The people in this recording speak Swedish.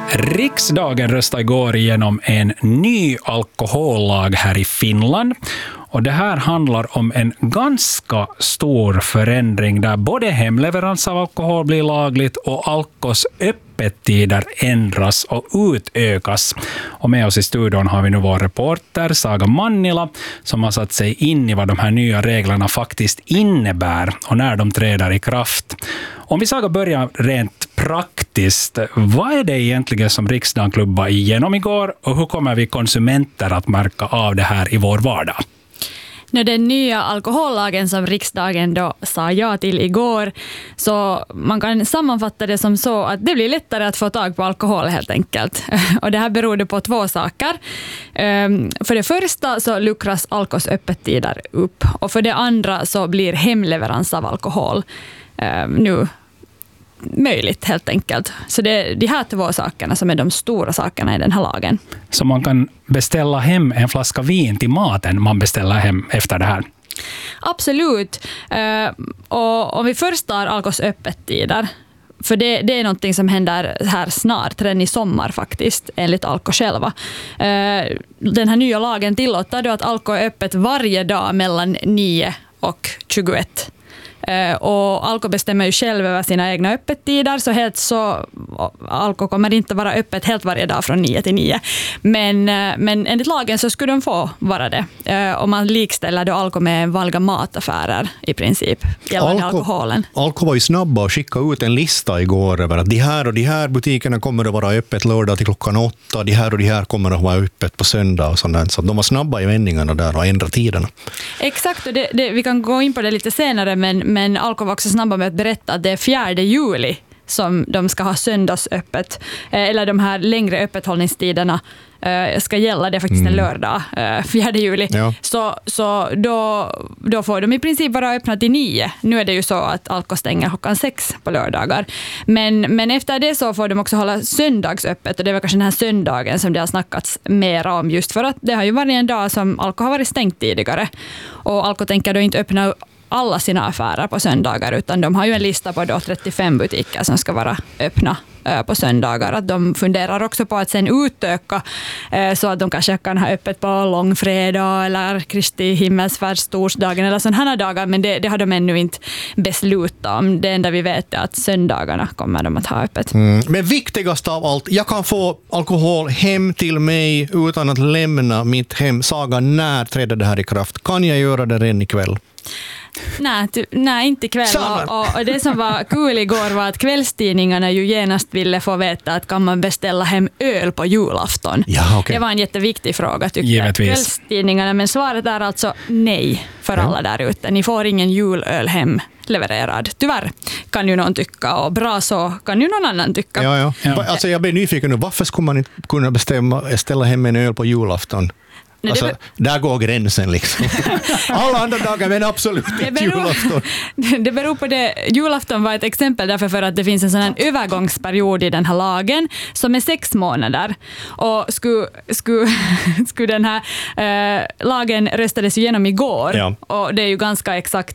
Riksdagen röstade igår igenom en ny alkohollag här i Finland. Och det här handlar om en ganska stor förändring där både hemleverans av alkohol blir lagligt och Alkos öppettider ändras och utökas. Och med oss i studion har vi nu vår reporter Saga Mannila som har satt sig in i vad de här nya reglerna faktiskt innebär och när de träder i kraft. Om vi Saga börjar rent praktiskt, vad är det egentligen som riksdagen klubbade igenom igår och hur kommer vi konsumenter att märka av det här i vår vardag? Den nya alkohollagen som riksdagen då sa ja till igår, så man kan sammanfatta det som så att det blir lättare att få tag på alkohol helt enkelt. Och det här beror på två saker. För det första så luckras Alkos öppettider upp och för det andra så blir hemleverans av alkohol nu möjligt helt enkelt. Så det är de här två sakerna som är de stora sakerna i den här lagen. Så man kan beställa hem en flaska vin till maten man beställer hem efter det här? Absolut. Och om vi först tar Alkos öppettider, för det är någonting som händer här snart, redan i sommar faktiskt, enligt Alko själva. Den här nya lagen tillåter då att Alko är öppet varje dag mellan 9 och 21. Och Alko bestämmer ju själv över sina egna öppettider, så helt så Alko kommer inte vara öppet helt varje dag från 9 till 9. Men enligt lagen så skulle de få vara det. Och man likställer då Alko med vanliga mataffärer i princip gällande alkoholen. Alko var ju snabba och skickade ut en lista igår över att de här och de här butikerna kommer att vara öppet lördag till klockan 8. De här och de här kommer att vara öppet på söndag och sånt. Så de var snabba i vändningarna där och ändrade tiderna. Exakt, och vi kan gå in på det lite senare, men Alko var också snabba med att berätta att det är 4 juli som de ska ha söndagsöppet, eller de här längre öppethållningstiderna ska gälla, det är faktiskt en lördag, 4 juli. Ja. Så då får de i princip vara öppna till 9. Nu är det ju så att Alko stänger klockan 6 på lördagar. Men efter det så får de också hålla söndagsöppet, och det var kanske den här söndagen som det har snackats mer om, just för att det har ju varit en dag som Alko har varit stängt tidigare. Och Alko tänker då inte öppna alla sina affärer på söndagar, utan de har ju en lista på då 35 butiker som ska vara öppna på söndagar. Att de funderar också på att sen utöka så att de kanske kan ha öppet på långfredag eller Kristi himmelsfärdstorsdagen eller sådana här dagar, men det har de ännu inte beslutat om. Det enda vi vet är att söndagarna kommer de att ha öppet. Men viktigast av allt, jag kan få alkohol hem till mig utan att lämna mitt hem. Saga, när träder det här i kraft? Kan jag göra det redan ikväll? Nej, inte ikväll. Och det som var kul igår var att kvällstidningarna ju genast ville få veta att kan man beställa hem öl på julafton. Ja, okay. Det var en jätteviktig fråga tyckte kvällstidningarna, men svaret är alltså nej för alla där ute. Ni får ingen julöl hem levererad. Tyvärr kan ju någon tycka, och bra så kan ju någon annan tycka. Ja. Alltså jag blir nyfiken nu, varför skulle man inte kunna beställa hem en öl på julafton? Alltså, där går gränsen liksom. Alla andra dagar, men absolut inte julafton. Det beror på det. Julafton var ett exempel därför för att det finns en sån här övergångsperiod i den här lagen som är 6 månader. Och skulle den här lagen röstades igenom igår, och det är ju ganska exakt